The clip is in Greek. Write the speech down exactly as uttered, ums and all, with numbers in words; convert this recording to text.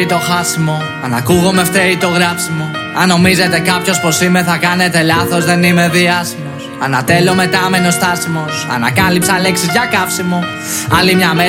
το χάσιμο. Αν ακούγομαι φταίει το γράψιμο. Αν νομίζετε κάποιος πως είμαι θα κάνετε λάθος, δεν είμαι διάσημος. Ανατέλω μετά μένω στάσιμος. Ανακάλυψα λέξεις για καύσιμο. Άλλη μια μέρα